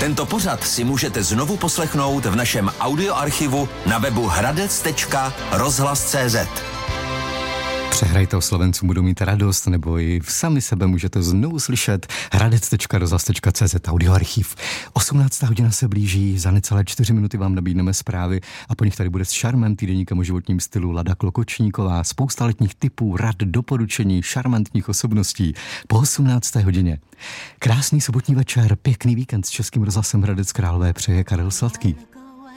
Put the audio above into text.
Tento pořad si můžete znovu poslechnout v našem audioarchivu na webu hradec.rozhlas.cz. Přehrajte, Slovencům budou mít radost, nebo i sami sebe můžete znovu slyšet. hradec.rozhlas.cz audioarchiv. 18. hodina se blíží, za necelé 4 minuty vám nabídneme zprávy a po nich tady bude s šarmem týdeníkem o životním stylu Lada Klokočníková, spousta letních tipů, rad, doporučení, šarmantních osobností po 18. hodině. Krásný sobotní večer, pěkný víkend s Českým rozhlasem Hradec Králové přeje Karel Sladký.